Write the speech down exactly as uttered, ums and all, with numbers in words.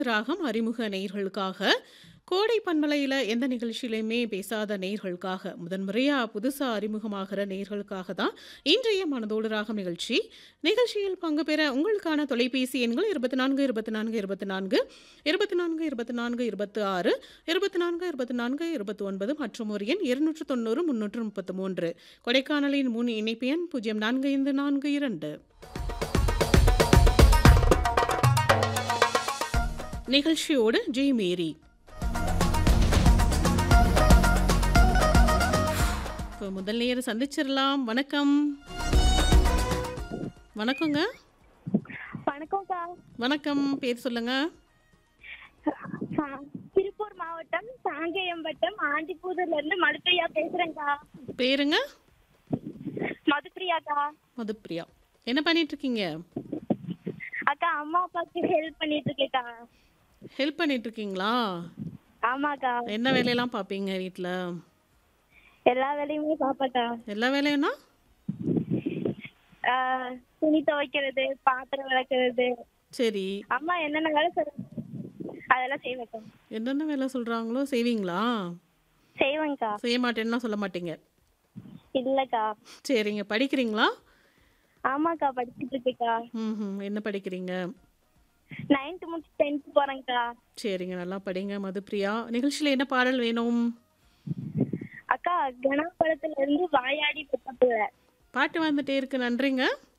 ராகம் அறிமுக நேயர்களுக்காக, கோடை பண்பலையில எந்த நிகழ்ச்சியிலயுமே பேசாத நேயர்களுக்காக, முதன்முறையா புதுசா அறிமுகமாகிற நேயர்களுக்காக தான் இன்றைய மனதோடு ராகம் நிகழ்ச்சி. நிகழ்ச்சியில் பங்கு பெற உங்களுக்கான தொலைபேசி எண்கள் இருபத்தி நான்கு இருபத்தி நான்கு இருபத்தி நான்கு, இருபத்தி நான்கு இருபத்தி நான்கு இருபத்தி ஆறு, இருபத்தி நான்கு இருபத்தி நான்கு இருபத்தி ஒன்பது மற்றும் ஒரு எண் இருநூற்று தொண்ணூறு முன்னூற்று முப்பத்தி மூன்று. கொடைக்கானலின் முன் இணைப்பு எண் பூஜ்ஜியம் நான்கு ஐந்து நான்கு இரண்டு. நிகழ்ச்சியோடு ஜி மேரி. இப்போ முதல் நேரம் சந்திச்சிடலாம். வணக்கம். வணக்கங்க. வணக்கம்க்கா. வணக்கம். பேர் சொல்லுங்க. சா- திருப்பூர் மாவட்டம் சாங்கேயம் வட்டம் ஆண்டிப்பூதூர்ல இருந்து மதுப்பிரியா பேசுறேன்க்கா. பேருங்க? மதுப்பிரியாக்கா. மதுப்பிரியா. என்ன பண்ணிட்டு இருக்கீங்க? அக்கா அம்மா அப்பாவுக்கு ஹெல்ப் பண்ணிட்டு இருக்கேக்கா. ஹெல்ப் பண்ணிட்டு இருக்கீங்களா? ஆமாக்கா. என்ன வேலையெல்லாம் பார்ப்பீங்க வீட்டில்? எல்லா வேலையுமே பாப்பக்கா. எல்லா வேலையும்னா? ஆஹ், துணி துவைக்கிறது, பாத்திரம் விளக்குறது, சரி. அம்மா என்னென்ன வேலை சொல்ற அதெல்லாம் செய்வேக்கா. என்னென்ன வேலை சொல்கிறாங்களோ செய்வீங்களா? செய்வேங்க்கா. செய்ய மாட்டேன்னா சொல்ல மாட்டீங்க. இல்லக்கா. சரிங்க. படிக்கிறீங்களா? ஆமாக்கா, படிச்சுட்டு இருக்கேக்கா. ம் என்ன படிக்கிறீங்க? நைன்த் முடிச்சு டென்த் போறேங்க்கா. சரிங்க. நல்லா படிங்க மதுப்பிரியா. நிகழ்ச்சியில் என்ன பாடல் வேணும்? அக்கா, கணா படத்துல இருந்து வாயாடி பெத்த பிள்ளை. பாட்டு வந்துட்டே இருக்கு. நன்றிங்க.